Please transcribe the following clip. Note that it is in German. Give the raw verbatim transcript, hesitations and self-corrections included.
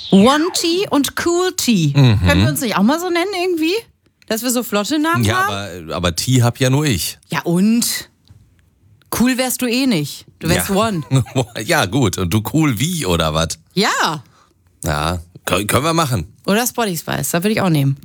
One T und Cool T. Mhm. Können wir uns nicht auch mal so nennen irgendwie? Dass wir so flotte Namen ja, haben? aber, aber T hab ja nur ich. Ja und? Cool wärst du eh nicht. Du wärst ja. One. Ja, gut. Und du cool wie, oder was? Ja. Ja, können wir machen. Oder Spotty Spice, da würde ich auch nehmen.